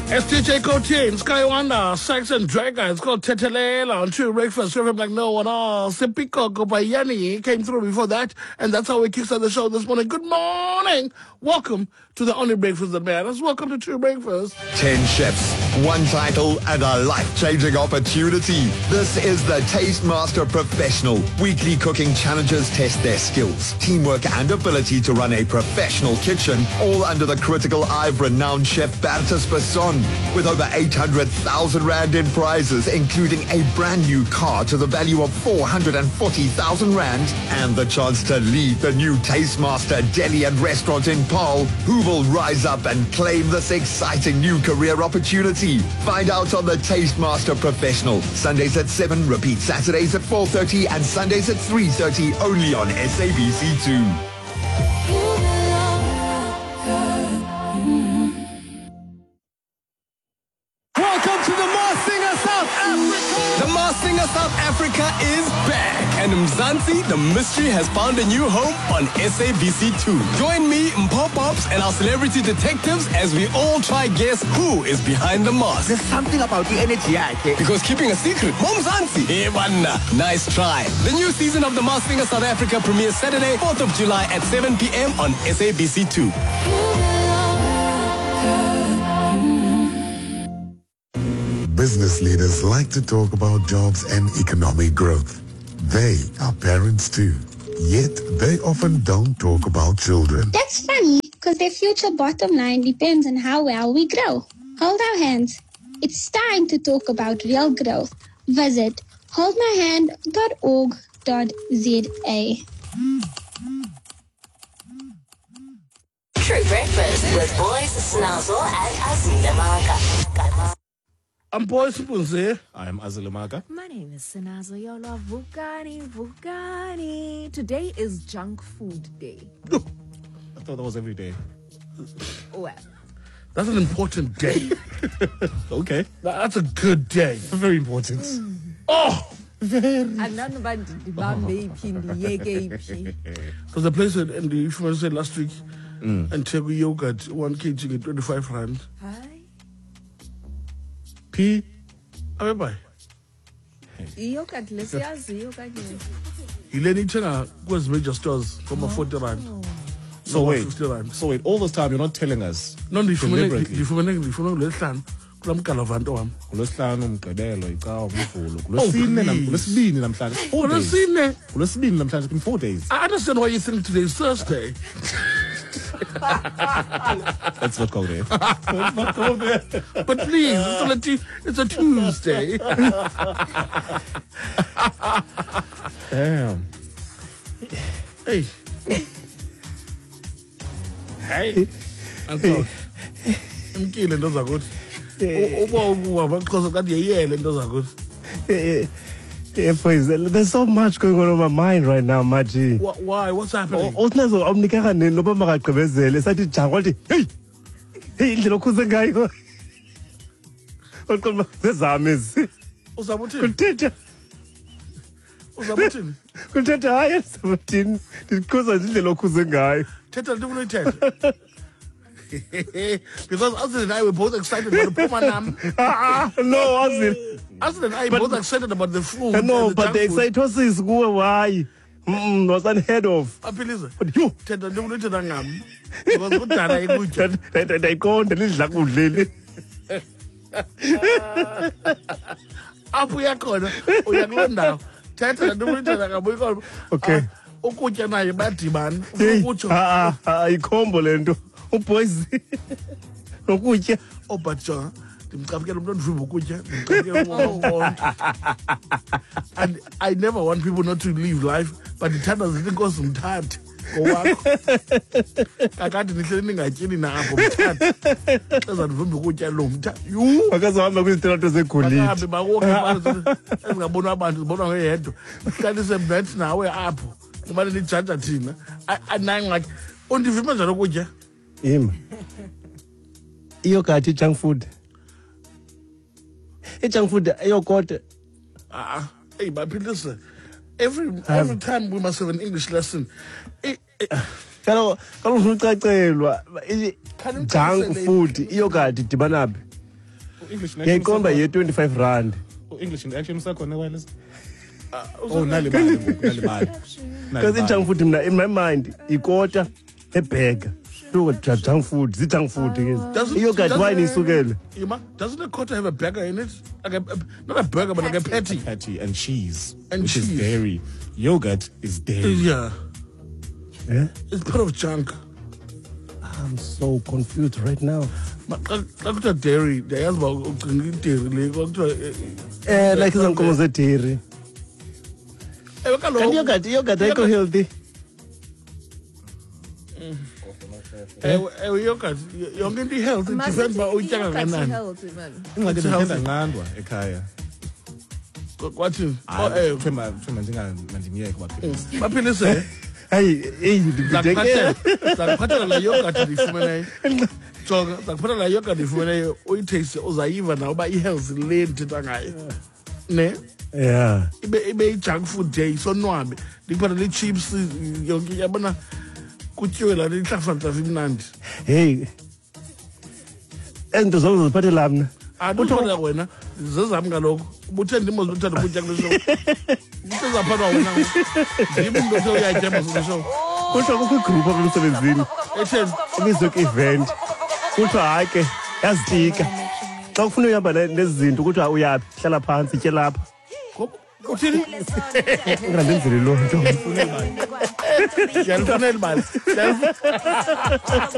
It's DJ Cotin, Sky Wonder, Sex and Dragon. It's called Tetelela on True Breakfast. Serving like no one else. Sepiko Gobayani came through before that, and that's how we kickstart the show this morning. Good morning. Welcome to the only breakfast that matters. Welcome to True Breakfast. 10 chefs, one title, and a life-changing opportunity. This is the Taste Master Professional. Weekly cooking challenges test their skills, teamwork, and ability to run a professional kitchen, all under the critical eye of renowned chef Bertus Besson. With over 800,000 Rand in prizes, including a brand new car to the value of 440,000 Rand, and the chance to lead the new Taste Master Deli and Restaurant in Paarl, who will rise up and claim this exciting new career opportunity. Find out on the Taste Master Professional. Sundays at 7, repeat Saturdays at 4:30 and Sundays at 3:30 only on SABC2. Welcome to the Masked Singer South Africa! The Masked Singer South Africa is back, and Mzansi, the mystery, has found a new home on SABC2. Join me, Mpho Pops, and our celebrity detectives as we all try guess who is behind the mask. There's something about the energy, Because keeping a secret, Mzansi. Hey, manna. Nice try. The new season of the Masked Singer South Africa premieres Saturday, 4th of July at 7 p.m. on SABC2. Business leaders like to talk about jobs and economic growth. They are parents too, yet they often don't talk about children. That's funny, because their future bottom line depends on how well we grow. Hold our hands. It's time to talk about real growth. Visit holdmyhand.org.za. True Breakfast with Boys Snazzle and Azilemaka. I'm Boys Punze. I am Azilemaka. My name is Sinazo Yola Vukani. Today is junk food day. I thought that was every day. Well, That's an important day. Okay. That's a good day. Very important. Oh! there's a place in the information said last week, and take yogurt, 1 kg at 25 Rand. Hi. P. Bye. Yogurt, let's see yogurt. You let it go to major stores from a 40 Rand. So wait. 50 Rand. So wait, all this time you're not telling us. No, deliberately. Kulesihlanu Umgqibelo, icawa, Umvulo. Kulesibini namhlanje. 4 days. Kulesibini namhlanje in 4 days. I understand why you think today is Thursday. Let's not go there. But please, it's a Tuesday. Damn. Hey. Uncle. Ngile ndo zakuthi. Uba because that yeyele ndo zakuthi. There's so much going on my mind right now, Maji. Why? What's happening? Unazo omnikaka nini loba makagqibezele sathi jango lithi hey indlela okhuze ngayo. Uqomba zezami. Uzabuthini? Kuthetha hayi sabuthini. Ndikhoza indlela okhuze ngayo. Thetha ntoni uyithetha? Because Azil and I were both excited about the Pumanam. No, Azil and I both excited about the food. No, but the excitement is go why? Was unheard of. Apiliza. You. Thetha ntoni uyithetha ngam. Because kudala ikutya. Ndayiqonda lidla kudleli. Apho uyakhona uyakulondawo. Thetha ntoni uyithetha ngam uyikho. Okay. Ukutya naye badibana. Ukutsho. Ikhombo lento. Boys. Nokutya. Oh, but ndimcapukela umuntu ondivimba ukutya. And I never want people not to live life, but ndithanda zithi inkosi mthathe ngowakho. Kakade nihleli ningatyini napho mthathe. Ezandivimba ukutya lo mthathe. Akazohamba kwizitalato zegolide. Akahambe bawoke ezingabonwa abantu zibonwa ngeyedwa. Hlalise mnathi nawe apho. Kumane nijaja thina. Like undivimba njalo ukutya. Yogurt, junk food. Junk food, yogurt. Hey, but listen. Every time we must have an English lesson. Junk food, yogurt, dibanabi. English ngiyayiqomba ye-25 rand. English action sakhona wireless. Nali mali. Because in junk food in my mind ikota ebhega. Look at junk food, junk food yogurt wine isukela. Doesn't a quarter have a burger in it? Like not a burger, but like a patty. Patty and cheese, which is dairy. Yogurt is dairy. Yeah. It's part of junk. I'm so confused right now. Like dairy, they ask about dairy. Like some common dairy. And yogurt are healthy. Yogurt, you're going to be healthy. It depends on what you're Ingxaki ndithanda nqandwa ekhaya. What is? Themba mandimyeke baphilise. Hey, zakuphathela la yogurt ndifumeneyo. Jonga, zakuphathela la yogurt ndifumeneyo uyitaste uzayiva na uba i-health le ndithetha ngayo. Ne? Yeah. Ibe i-junk food day sonwabe. Ndikuphathela i-chips yonke yabona kutyiwe la ihlafa imnandi. Hey. Ento zonke ziphathela mna. Uthola wena zezami kaloku ubuthe ndimozi uthanda ukutya kule show. Ubuthe zaphathwa wena. Ndimi umuntu othe uyatya kule show. Kuthiwa kukho igroup apha emsebenzini. Etheni? Ubizwe ku-event. Kuthiwa hayi ke yazitika. Xa kufuna uyihamba nezi zinto kuthiwa uyaphi hlala phantsi tye lapha. Uthini? Ungandenzeli loo nto. Ndiyalifunela imali.